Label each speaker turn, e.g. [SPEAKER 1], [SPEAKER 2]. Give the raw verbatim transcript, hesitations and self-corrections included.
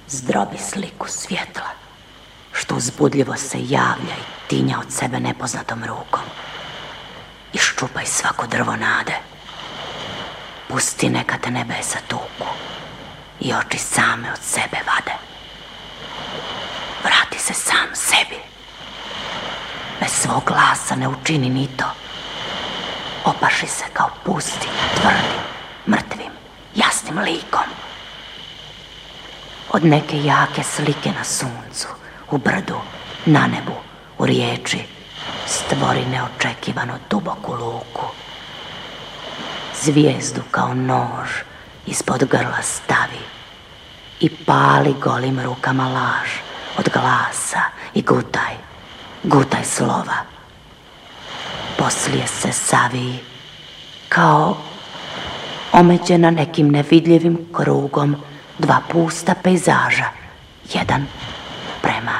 [SPEAKER 1] Zdrobi sliku svjetla, što uzbudljivo se javlja i tinja od sebe nepoznatom rukom. Iščupaj svako drvo nade. Pusti neka te nebesa tuku i oči same od sebe vade. Vrati se sam sebi. Bez svog glasa ne učini ni to. Opaši se kao pustim, tvrdim, mrtvim, jasnim likom. Od neke jake slike na suncu, u brdu, na nebu, u riječi, stvori neočekivano duboku luku. Zvijezdu kao nož ispod grla stavi i pali golim rukama laž od glasa i gutaj, gutaj slova. Poslije se saviji kao omeđena nekim nevidljivim krugom dva pusta pejzaža, jedan prema